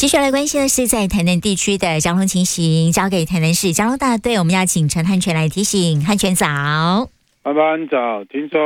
接下来关心的是在台南地区的交通情形，交给台南市交通大队，我们要请陈汉全来提醒。汉全早。 安早，听说